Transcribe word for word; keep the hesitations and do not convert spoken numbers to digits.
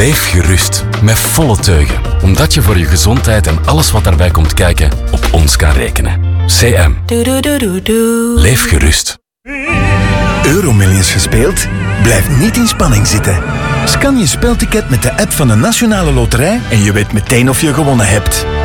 Leef gerust, met volle teugen. Omdat je voor je gezondheid en alles wat daarbij komt kijken op ons kan rekenen. C M. Leef gerust. Euromillions gespeeld? Blijf niet in spanning zitten. Scan je spelticket met de app van de Nationale Loterij en je weet meteen of je gewonnen hebt.